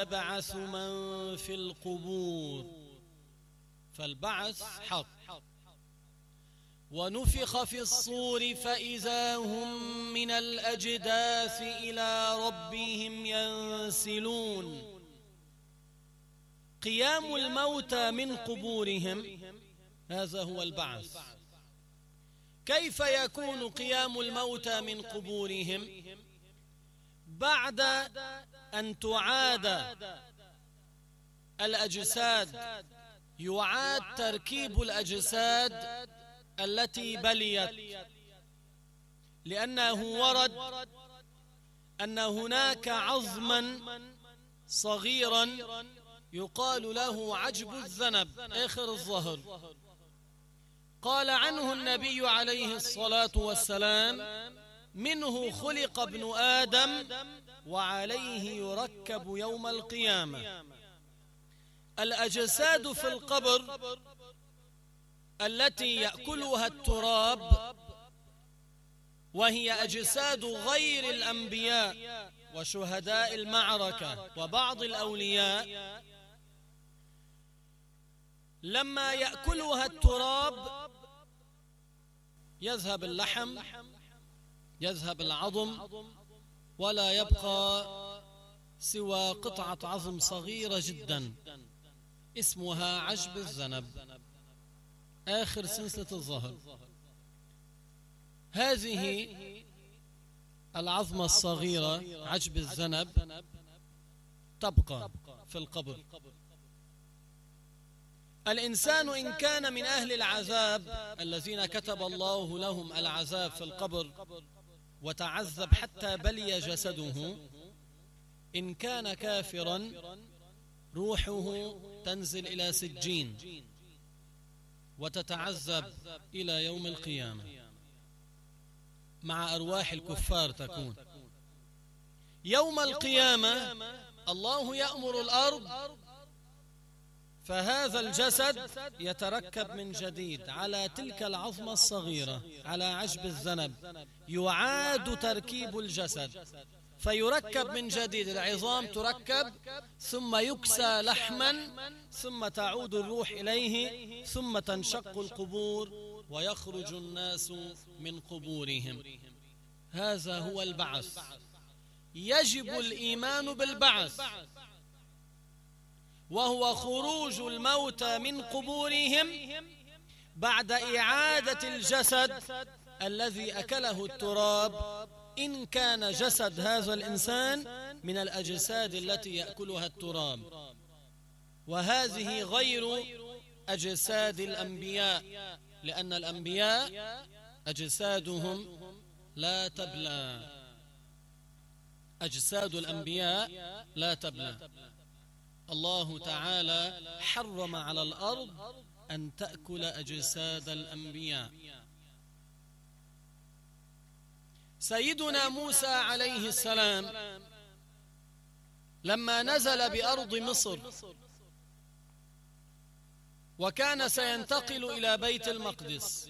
يبعث من في القبور، فالبعث حق. ونفخ في الصور فإذا هم من الأجداث إلى ربهم ينسلون. قيام الموتى من قبورهم هذا هو البعث. كيف يكون قيام الموتى من قبورهم؟ بعد أن تعاد الأجساد، يعاد تركيب الأجساد التي بليت، لأنه ورد أن هناك عظما صغيرا يقال له عجب الذنب آخر الظهر، قال عنه النبي عليه الصلاة والسلام: منه خلق ابن آدم وعليه يركب يوم القيامة. الأجساد في القبر التي يأكلها التراب، وهي أجساد غير الأنبياء وشهداء المعركة وبعض الأولياء، لما يأكلها التراب يذهب اللحم، يذهب العظم، ولا يبقى سوى قطعة عظم صغيرة جدا اسمها عجب الذنب آخر سلسلة الظهر. هذه العظمة الصغيرة عجب الذنب تبقى في القبر. الإنسان إن كان من أهل العذاب الذين كتب الله لهم العذاب في القبر وتعذب حتى بلي جسده، إن كان كافرا روحه تنزل إلى سجين وتتعذب إلى يوم القيامة، مع أرواح الكفار تكون. يوم القيامة الله يأمر الأرض، فهذا الجسد يتركب من جديد على تلك العظمة الصغيرة، على عجب الذنب يعاد تركيب الجسد، فيركب من جديد، العظام تركب ثم يكسى لحما، ثم تعود الروح إليه، ثم تنشق القبور ويخرج الناس من قبورهم. هذا هو البعث. يجب الإيمان بالبعث، وهو خروج الموتى من قبورهم بعد إعادة الجسد الذي أكله التراب، إن كان جسد هذا الإنسان من الأجساد التي يأكلها التراب. وهذه غير أجساد الأنبياء، لأن الأنبياء أجسادهم لا تبلى، أجساد الأنبياء لا تبلى. الله تعالى حرم على الأرض أن تأكل أجساد الأنبياء. سيدنا موسى عليه السلام لما نزل بأرض مصر وكان سينتقل إلى بيت المقدس،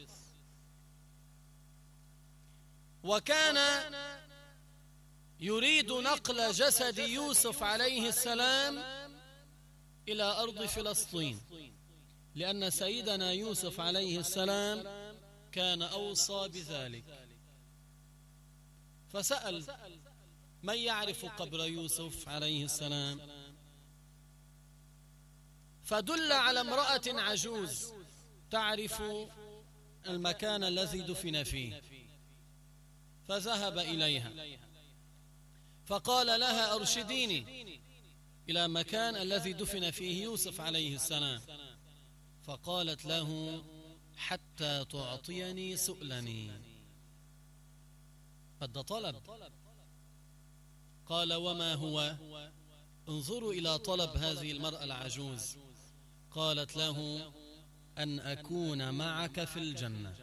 وكان يريد نقل جسد يوسف عليه السلام إلى أرض فلسطين، لأن سيدنا يوسف عليه السلام كان أوصى بذلك. فسأل: من يعرف قبر يوسف عليه السلام؟ فدل على امرأة عجوز تعرف المكان الذي دفن فيه، فذهب إليها فقال لها: أرشديني إلى مكان الذي دفن فيه يوسف عليه السلام. فقالت له: حتى تعطيني سؤلني. قد طلب. قال: وما هو؟ انظروا إلى طلب هذه المرأة العجوز. قالت له: أن أكون معك في الجنة.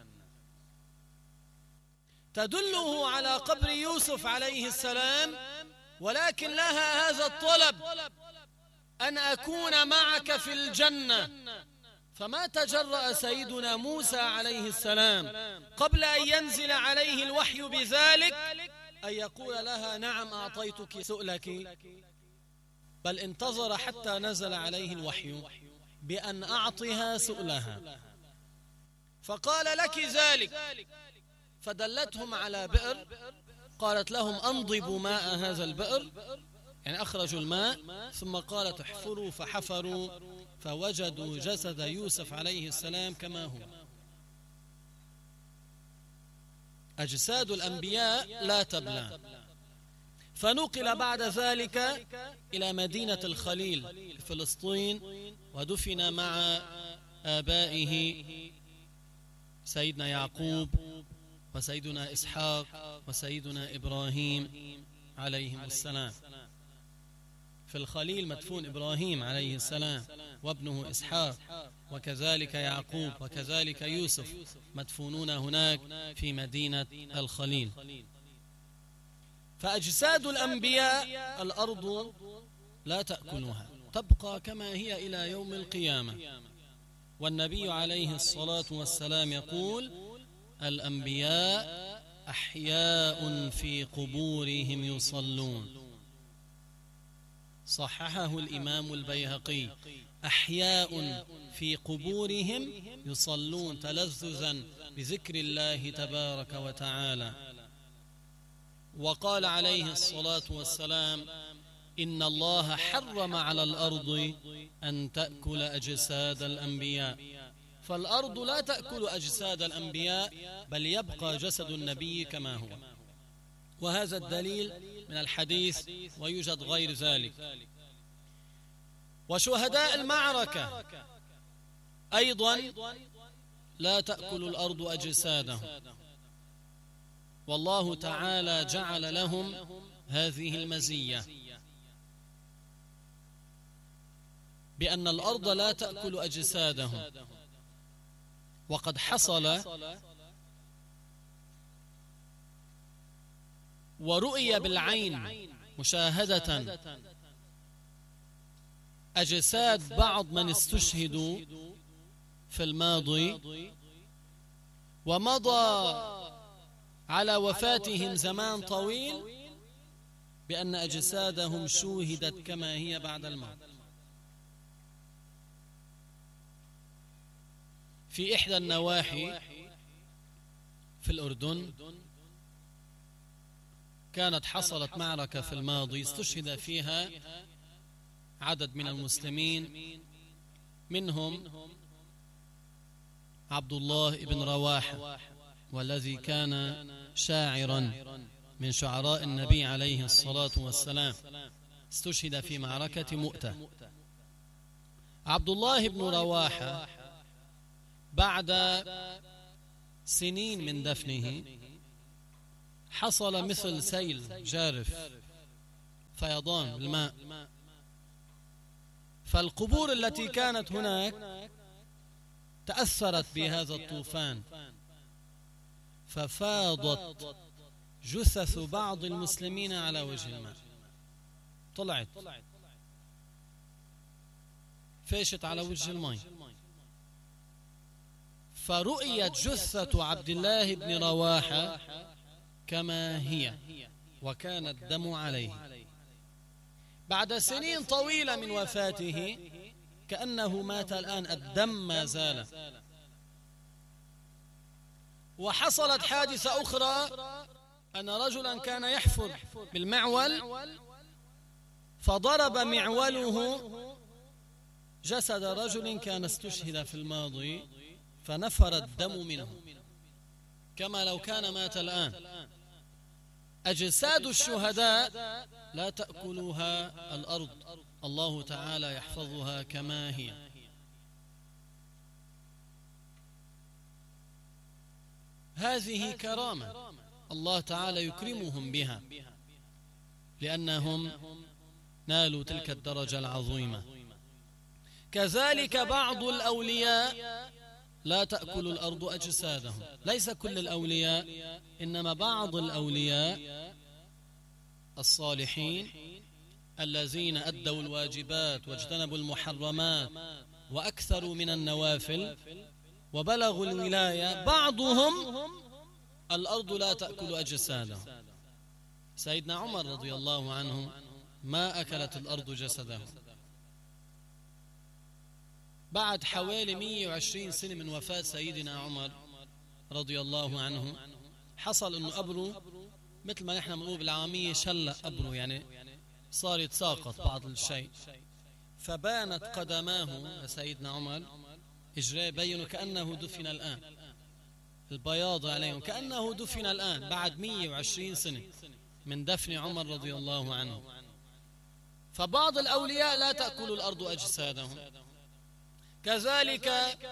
تدله على قبر يوسف عليه السلام، ولكن لها هذا الطلب: أن أكون معك في الجنة. فما تجرأ سيدنا موسى عليه السلام قبل أن ينزل عليه الوحي بذلك أن يقول لها: نعم أعطيتك سؤلك. بل انتظر حتى نزل عليه الوحي بأن أعطها سؤلها، فقال لك ذلك، فدلتهم على بئر، قالت لهم أنضبوا ماء هذا البئر، يعني أخرجوا الماء، ثم قالت احفروا، فحفروا فوجدوا جسد يوسف عليه السلام كما هو. أجساد الأنبياء لا تبلى. فنقل بعد ذلك إلى مدينة الخليل في فلسطين، ودفن مع آبائه سيدنا يعقوب وسيدنا إسحاق وسيدنا إبراهيم عليهم السلام. في الخليل مدفون إبراهيم عليه السلام وابنه إسحاق، وكذلك يعقوب، وكذلك يوسف مدفونون هناك في مدينة الخليل. فأجساد الأنبياء الأرض لا تأكلها، تبقى كما هي إلى يوم القيامة. والنبي عليه الصلاة والسلام يقول: الأنبياء أحياء في قبورهم يصلون. صححه الإمام البيهقي: أحياء في قبورهم يصلون، تلذذا بذكر الله تبارك وتعالى. وقال عليه الصلاة والسلام: إن الله حرم على الأرض أن تأكل أجساد الأنبياء. فالأرض لا تأكل أجساد الأنبياء، بل يبقى جسد النبي كما هو. وهذا الدليل من الحديث، ويوجد غير ذلك. وشهداء المعركة أيضا لا تأكل الأرض أجسادهم، والله تعالى جعل لهم هذه المزية بأن الأرض لا تأكل أجسادهم. وقد حصل ورؤي بالعين مشاهدة أجساد بعض من استشهدوا في الماضي، ومضى على وفاتهم زمان طويل، بأن أجسادهم شوهدت كما هي بعد الموت. في إحدى النواحي في الأردن كانت حصلت معركة في الماضي استشهد فيها عدد من المسلمين، منهم عبد الله بن رواحة، والذي كان شاعرا من شعراء النبي عليه الصلاة والسلام، استشهد في معركة مؤتة. عبد الله بن رواحة بعد سنين من دفنه حصل مثل سيل جارف، فيضان الماء، فالقبور التي كانت هناك تأثرت بهذا الطوفان، ففاضت جثث بعض المسلمين على وجه الماء، طلعت فيشت على وجه الماء، فرؤيت جثة عبد الله بن رواحة كما هي، وكان الدم عليه. بعد سنين طويلة من وفاته كأنه مات الآن، الدم ما زال. وحصلت حادثة أخرى، أن رجلا كان يحفر بالمعول، فضرب معوله جسد رجل كان استشهد في الماضي، فنفر الدم منه كما لو كان مات الآن. أجساد الشهداء لا تأكلها الأرض، الله تعالى يحفظها كما هي. هذه كرامة الله تعالى يكرمهم بها، لأنهم نالوا تلك الدرجة العظيمة. كذلك بعض الأولياء لا تأكل الأرض أجسادهم، ليس كل الأولياء، إنما بعض الأولياء الصالحين الذين أدوا الواجبات واجتنبوا المحرمات وأكثروا من النوافل وبلغوا الولاية، بعضهم الأرض لا تأكل أجسادهم. سيدنا عمر رضي الله عنه ما أكلت الأرض جسده. بعد حوالي 120 سنة من وفاة سيدنا عمر رضي الله عنه، حصل أنه قبره مثل ما نحن بنقول بالعامية شلق قبره، يعني صار يتساقط بعض الشيء، فبانت قدماه سيدنا عمر، إجراه بينه كأنه دفن الآن، البياض عليهم كأنه دفن الآن بعد 120 سنة من دفن عمر رضي الله عنه. فبعض الأولياء لا تأكل الأرض أجسادهم. كذلك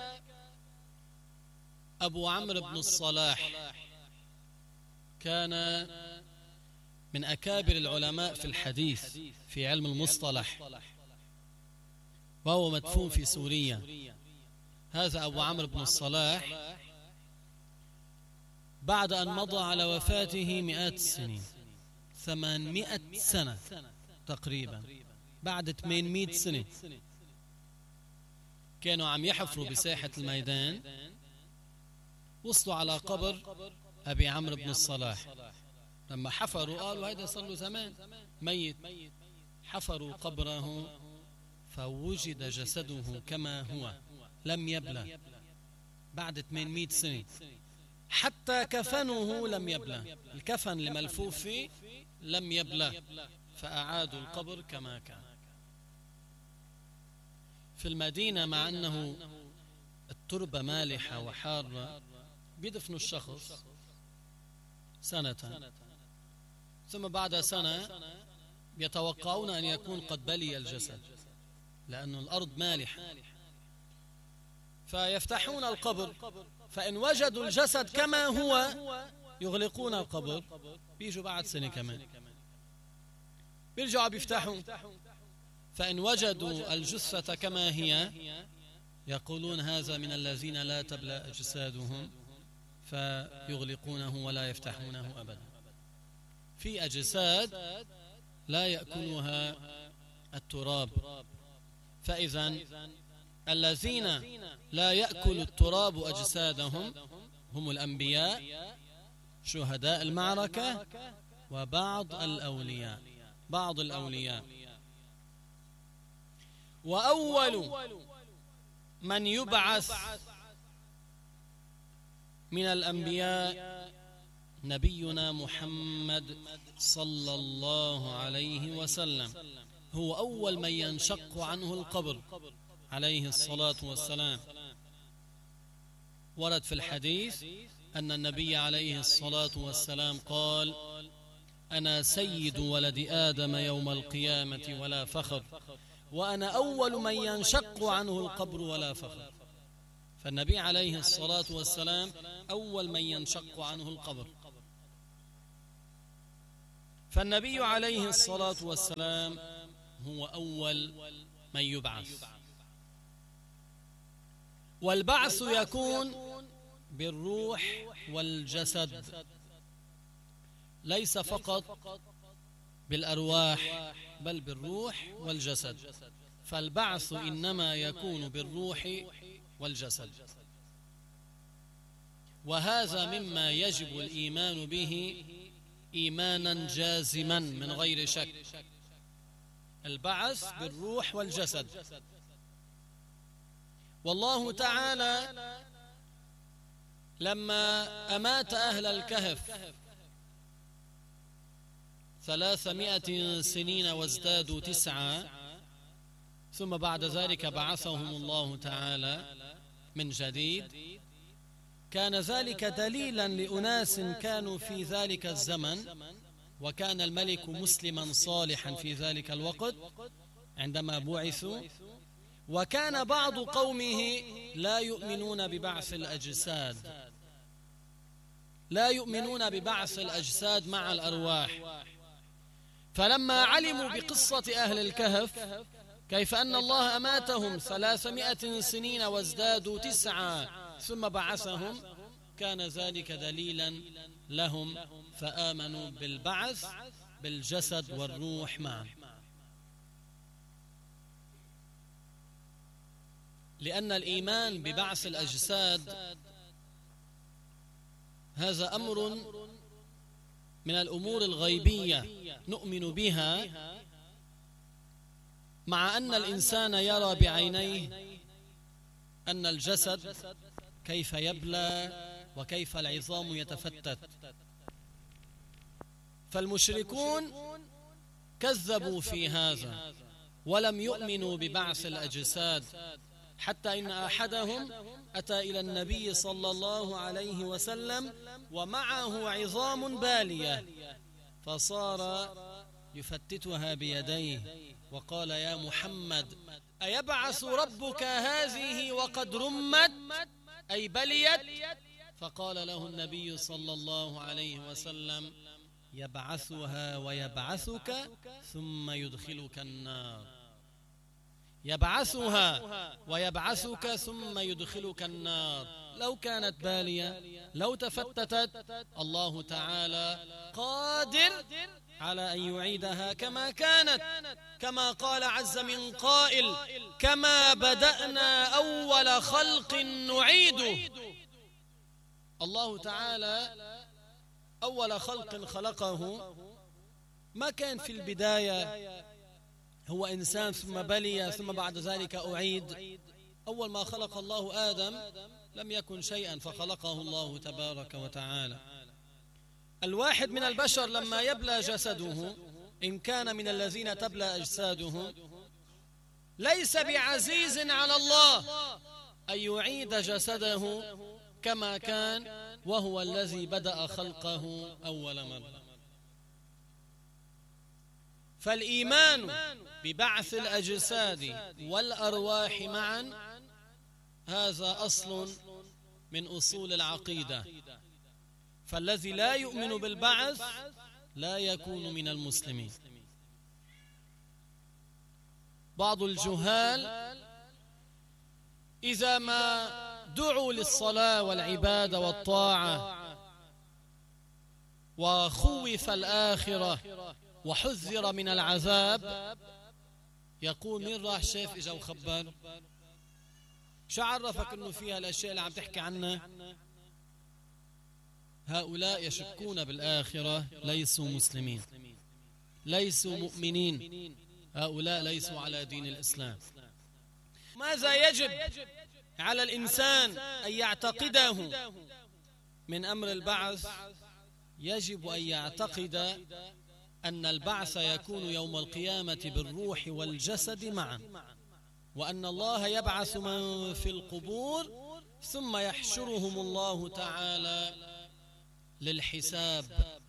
أبو عمرو بن الصلاح كان من أكابر العلماء في الحديث في علم المصطلح، وهو مدفون في سوريا. هذا أبو عمرو بن الصلاح بعد أن مضى على وفاته مئات السنين، 800 سنة تقريبا، بعد 800 سنة كانوا عم يحفروا بساحة الميدان، وصلوا على قبر أبي عمرو بن الصلاح. لما حفروا قالوا هذا صار له زمان ميت، حفروا قبره فوجد جسده كما هو لم يبلى بعد 800 سنة، حتى كفنه لم يبلى، الكفن اللي ملفوف فيه لم يبلى، فأعادوا القبر كما كان. في المدينة مع أنه التربة مالحة وحارة بيدفنوا الشخص سنة، ثم بعد سنة يتوقعون أن يكون قد بلي الجسد لأن الأرض مالحة، فيفتحون القبر، فإن وجدوا الجسد كما هو يغلقون القبر، بيجوا بعد سنة كمان بيرجعوا بيفتحون، فإن وجدوا الجثة كما هي يقولون هذا من الذين لا تبلى أجسادهم، فيغلقونه ولا يفتحونه أبدا. في أجساد لا يأكلها التراب، فإذا الذين لا يأكل التراب أجسادهم هم الأنبياء، شهداء المعركة، وبعض الأولياء، بعض الأولياء. وأول من يبعث من الأنبياء نبينا محمد صلى الله عليه وسلم، هو أول من ينشق عنه القبر عليه الصلاة والسلام. ورد في الحديث أن النبي عليه الصلاة والسلام قال: أنا سيد ولد آدم يوم القيامة ولا فخر، وأنا أول من ينشق عنه القبر ولا فخر. فالنبي عليه الصلاة والسلام أول من ينشق عنه القبر، فالنبي عليه الصلاة والسلام هو أول من يبعث. والبعث يكون بالروح والجسد، ليس فقط بالأرواح بل بالروح والجسد، فالبعث إنما يكون بالروح والجسد. وهذا مما يجب الإيمان به إيمانا جازما من غير شك، البعث بالروح والجسد. والله تعالى لما أمات أهل الكهف 300 سنين وازدادوا 9، ثم بعد ذلك بعثهم الله تعالى من جديد، كان ذلك دليلا لأناس كانوا في ذلك الزمن، وكان الملك مسلما صالحا في ذلك الوقت عندما بعثوا، وكان بعض قومه لا يؤمنون ببعث الأجساد، لا يؤمنون ببعث الأجساد مع الأرواح. فلما علموا بقصة أهل الكهف كيف أن الله أماتهم 300 سنين وازدادوا 9 ثم بعثهم، كان ذلك دليلا لهم، فآمنوا بالبعث بالجسد والروح معا. لأن الإيمان ببعث الأجساد هذا أمر من الأمور الغيبية نؤمن بها، مع أن الإنسان يرى بعينيه أن الجسد كيف يبلى وكيف العظام يتفتت. فالمشركون كذبوا في هذا ولم يؤمنوا ببعث الأجساد، حتى إن أحدهم أتى إلى النبي صلى الله عليه وسلم ومعه عظام بالية، فصار يفتتها بيديه وقال: يا محمد، أيبعث ربك هذه وقد رمت أي بليت؟ فقال له النبي صلى الله عليه وسلم: يبعثها ويبعثك ثم يدخلك النار. يبعثها ويبعثك ثم يدخلك النار. لو كانت بالية، لو تفتتت، الله تعالى قادر على أن يعيدها كما كانت، كما قال عز من قائل: كما بدأنا أول خلق نعيده. الله تعالى أول خلق خلقه ما كان في البداية هو إنسان ثم بلي ثم بعد ذلك أعيد. أول ما خلق الله آدم لم يكن شيئا فخلقه الله تبارك وتعالى. الواحد من البشر لما يبلى جسده، إن كان من الذين تبلى أجسادهم، ليس بعزيز على الله أن يعيد جسده كما كان وهو الذي بدأ خلقه أول مرة. فالإيمان ببعث الأجساد والأرواح معا هذا أصل من أصول العقيدة، فالذي لا يؤمن بالبعث لا يكون من المسلمين. بعض الجهال إذا ما دعوا للصلاة والعبادة والطاعة وخوف الآخرة وحذر من العذاب، يقول: مين راح شاف إجا وخبر؟ شو عرفك أنه فيها الأشياء اللي عم تحكي عنها؟ هؤلاء يشكون بالآخرة، ليسوا مسلمين، ليسوا مؤمنين، هؤلاء ليسوا على دين الإسلام. ماذا يجب على الإنسان أن يعتقده من أمر البعث؟ يجب أن يعتقد أن البعث يكون يوم القيامة بالروح والجسد معا، وأن الله يبعث من في القبور ثم يحشرهم الله تعالى للحساب.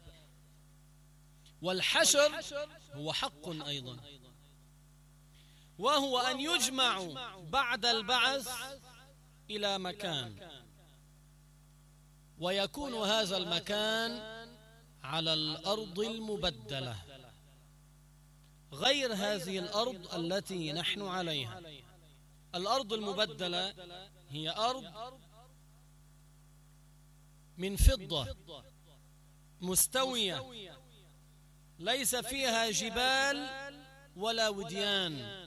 والحشر هو حق أيضا، وهو أن يجمع بعد البعث إلى مكان، ويكون هذا المكان على الأرض المبدلة غير هذه الأرض التي نحن عليها. الأرض المبدلة هي أرض من فضة مستوية، ليس فيها جبال ولا وديان،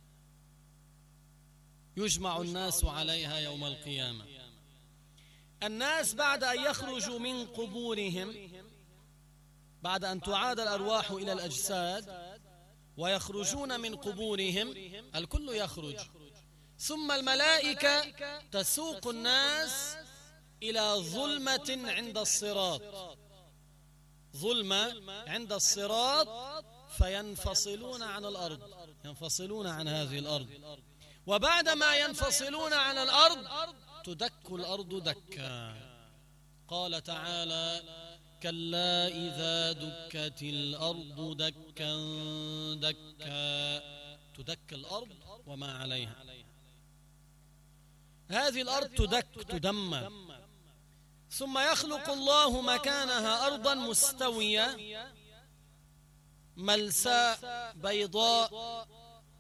يجمع الناس عليها يوم القيامة. الناس بعد أن يخرجوا من قبورهم، بعد أن تعاد الأرواح إلى الأجساد ويخرجون من قبورهم، الكل يخرج، ثم الملائكة تسوق الناس إلى ظلمة عند الصراط، ظلمة عند الصراط، فينفصلون عن الأرض، ينفصلون عن هذه الأرض. وبعدما ينفصلون عن الأرض تدك الأرض دكا. قال تعالى: كلا إذا دكت الأرض دكا دكا. تدك الأرض وما عليها، هذه الأرض تدك تدمر، ثم يخلق الله مكانها أرضا مستوية ملساء بيضاء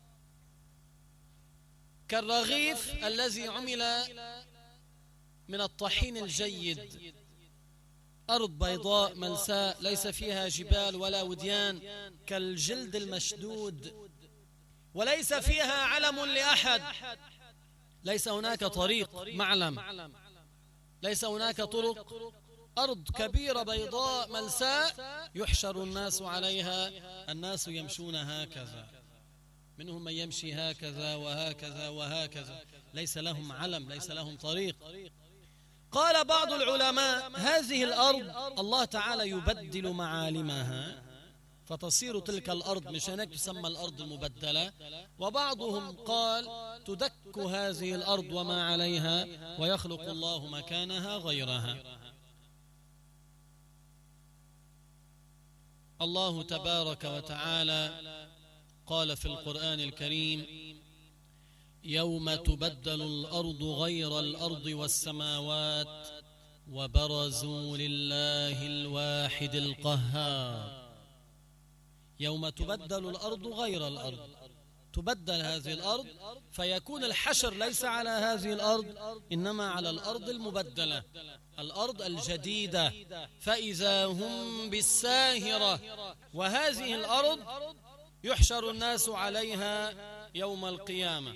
كالرغيف الذي عمل من الطحين الجيد. أرض بيضاء ملساء ليس فيها جبال ولا وديان، كالجلد المشدود، وليس فيها علم لأحد، ليس هناك طريق معلم، ليس هناك طرق. أرض كبيرة بيضاء ملساء يحشر الناس عليها، الناس يمشون هكذا. منهم من يمشي هكذا وهكذا وهكذا، ليس لهم علم، ليس لهم طريق. قال بعض العلماء هذه الأرض الله تعالى يبدل معالمها فتصير تلك الأرض، مش هناك تسمى الأرض المبدلة. وبعضهم قال تدك هذه الأرض وما عليها ويخلق الله مكانها غيرها. الله تبارك وتعالى قال في القرآن الكريم: يوم تبدل الأرض غير الأرض والسماوات وبرزوا لله الواحد القهار. يوم تبدل الأرض غير الأرض، تبدل هذه الأرض فيكون الحشر ليس على هذه الأرض إنما على الأرض المبدلة، الأرض الجديدة، فإذا هم بالساهرة. وهذه الأرض يحشر الناس عليها يوم القيامة.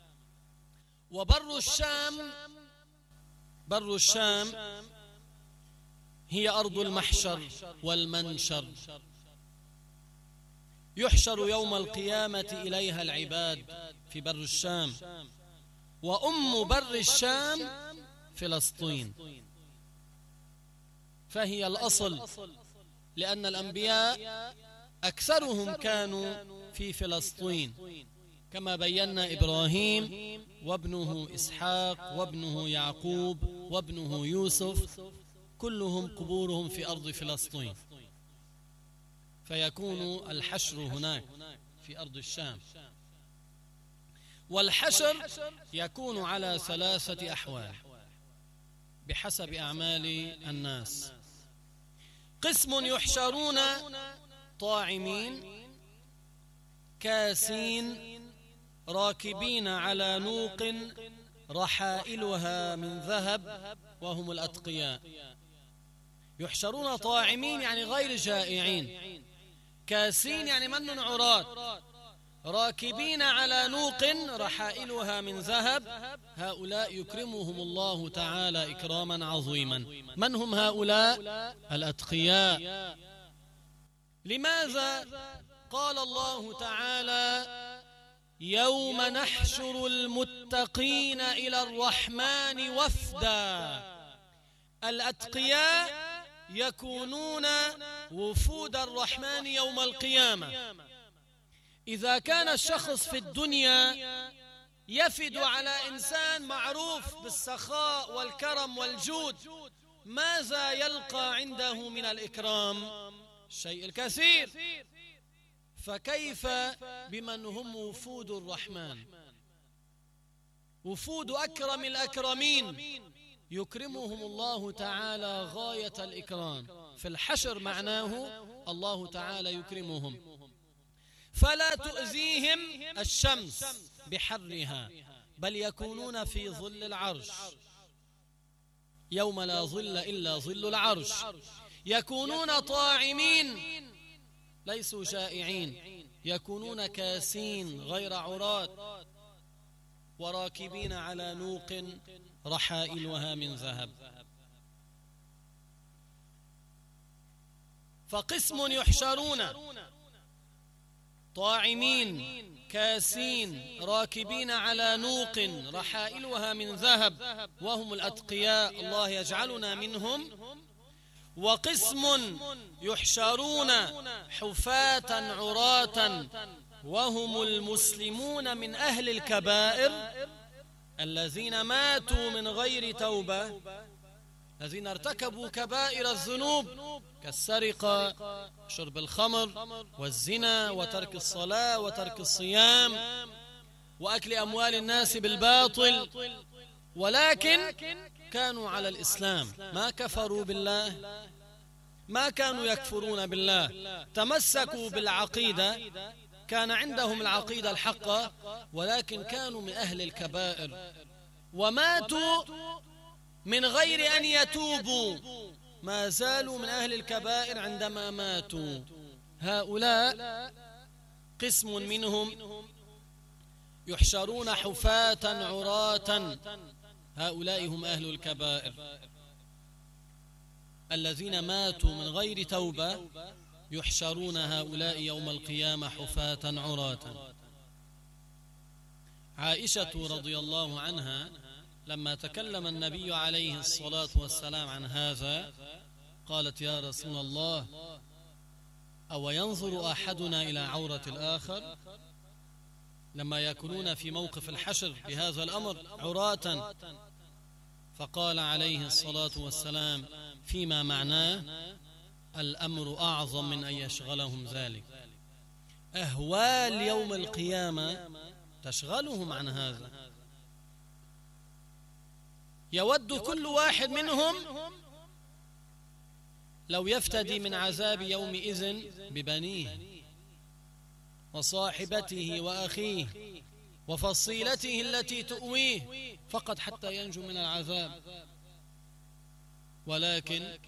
وبر الشام، بر الشام هي أرض المحشر والمنشر، يحشر يوم القيامة إليها العباد في بر الشام. وأم بر الشام فلسطين، فهي الأصل، لأن الأنبياء أكثرهم كانوا في فلسطين، كما بينا إبراهيم وابنه إسحاق وابنه يعقوب وابنه يوسف كلهم قبورهم في أرض فلسطين، فيكون الحشر هناك في أرض الشام. والحشر يكون على 3 أحوال بحسب أعمال الناس. قسم يحشرون طاعمين كاسين راكبين على نوق رحائلها من ذهب وهم الأتقياء. يحشرون طاعمين يعني غير جائعين، كاسين يعني من عراة، راكبين على نوق رحائلها من ذهب، هؤلاء يكرمهم الله تعالى إكراما عظيما. من هم هؤلاء؟ الأتقياء. لماذا؟ قال الله تعالى: يوم نحشر المتقين إلى الرحمن وفدا. الأتقياء يكونون وفود الرحمن يوم القيامة. إذا كان الشخص في الدنيا يفد على إنسان معروف بالسخاء والكرم والجود، ماذا يلقى عنده من الإكرام؟ الشيء الكثير. فكيف بمن هم وفود الرحمن، وفود أكرم الأكرمين، يكرمهم الله تعالى غاية الإكرام. في الحشر معناه الله تعالى يكرمهم، فلا تؤذيهم الشمس بحرها، بل يكونون في ظل العرش يوم لا ظل إلا ظل العرش. يكونون طاعمين ليسوا جائعين، يكونون كاسين غير عراة، وراكبين على نوق رحائلها من ذهب. فقسم يحشرون طاعمين كاسين راكبين على نوق رحائلها من ذهب وهم الأتقياء، الله يجعلنا منهم. وقسم يحشرون حفاة عراة وهم المسلمون من أهل الكبائر الذين ماتوا من غير توبة، الذين ارتكبوا كبائر الذنوب كالسرقة، شرب الخمر، والزنا، وترك الصلاة، وترك الصيام، وأكل أموال الناس بالباطل، ولكن كانوا على الإسلام، ما كفروا بالله، ما كانوا يكفرون بالله، تمسكوا بالعقيدة، كان عندهم العقيدة الحقة، ولكن كانوا من أهل الكبائر وماتوا من غير أن يتوبوا، ما زالوا من أهل الكبائر عندما ماتوا. هؤلاء قسم منهم يحشرون حفاة عراة، هؤلاء هم أهل الكبائر الذين ماتوا من غير توبة، يحشرون هؤلاء يوم القيامة حفاة عراة. عائشة رضي الله عنها لما تكلم النبي عليه الصلاة والسلام عن هذا قالت: يا رسول الله، أو ينظر أحدنا إلى عورة الآخر؟ لما يكونون في موقف الحشر بهذا الأمر عراة. فقال عليه الصلاة والسلام فيما معناه: الأمر أعظم من أن يشغلهم ذلك. أهوال يوم القيامة تشغلهم عن هذا. يود كل واحد منهم لو يفتدي من عذاب يومئذ ببنيه وصاحبته وأخيه وفصيلته التي تؤويه فقط حتى ينجو من العذاب. ولكن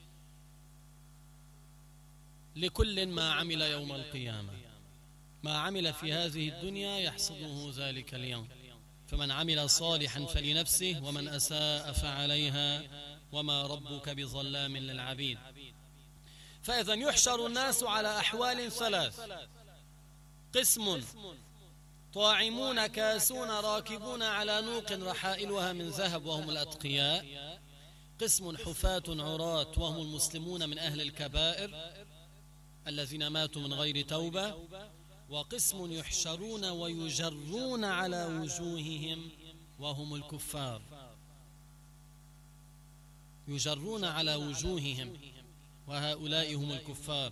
لكل ما عمل يوم القيامة، ما عمل في هذه الدنيا يحصده ذلك اليوم. فمن عمل صالحا فلنفسه ومن أساء فعليها وما ربك بظلام للعبيد. فإذا يحشر الناس على أحوال ثلاث: قسم طاعمون كاسون راكبون على نوق رحائلها من ذهب وهم الأتقياء، قسم حفاة عراة وهم المسلمون من أهل الكبائر الذين ماتوا من غير توبة، وقسم يحشرون ويجرون على وجوههم وهم الكفار، يجرون على وجوههم وهؤلاء هم الكفار.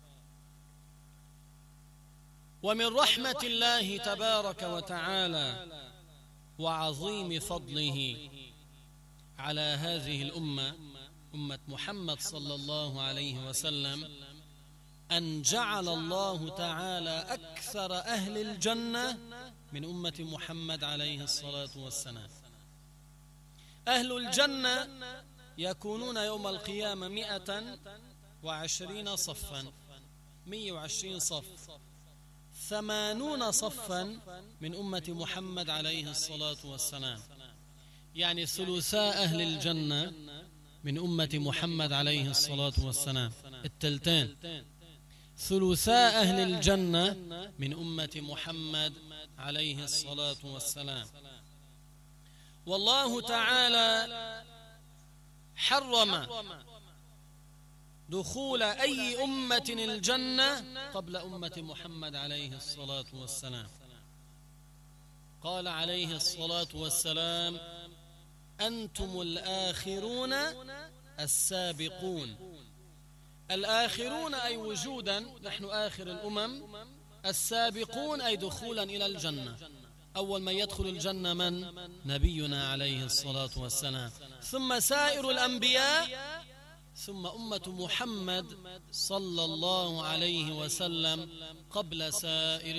ومن رحمة الله تبارك وتعالى وعظيم فضله على هذه الأمة، أمة محمد صلى الله عليه وسلم، أن جعل الله تعالى أكثر أهل الجنة من أمة محمد عليه الصلاة والسلام. أهل الجنة يكونون يوم القيامة 120 صفا، 120 صف، 80 صفا من أمة محمد عليه الصلاة والسلام، يعني ثلثاء أهل الجنة من أمة محمد عليه الصلاة والسلام، التلتين، ثلثاء أهل الجنة من أمة محمد عليه الصلاة والسلام. والله تعالى حرم دخول أي أمة الجنة قبل أمة محمد عليه الصلاة والسلام. قال عليه الصلاة والسلام: أنتم الآخرون السابقون. الآخرون أي وجودا، نحن آخر الأمم. السابقون أي دخولا إلى الجنة. أول من يدخل الجنة من؟ نبينا عليه الصلاة والسلام، ثم سائر الأنبياء، ثم أمة محمد صلى الله عليه وسلم قبل سائر